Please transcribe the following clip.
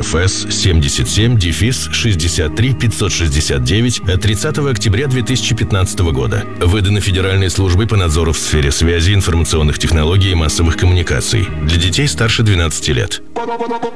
ФС 77-63-569 от 30 октября 2015 года. Выдано Федеральной службой по надзору в сфере связи, информационных технологий и массовых коммуникаций для детей старше 12 лет.